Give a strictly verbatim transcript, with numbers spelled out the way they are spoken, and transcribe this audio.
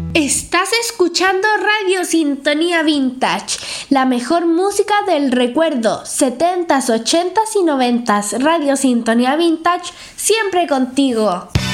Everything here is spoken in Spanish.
Estás escuchando Radio Sintonía Vintage, la mejor música del recuerdo, setentas, ochentas y noventas. Radio Sintonía Vintage, siempre contigo.